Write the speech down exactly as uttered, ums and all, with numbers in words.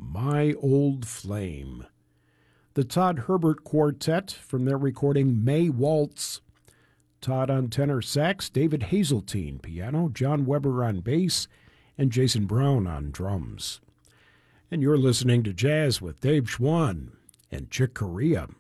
My Old Flame. The Todd Herbert Quartet from their recording May Waltz. Todd on tenor sax, David Hazeltine piano, John Weber on bass, and Jason Brown on drums. And you're listening to Jazz with Dave Schwann and Chick Corea.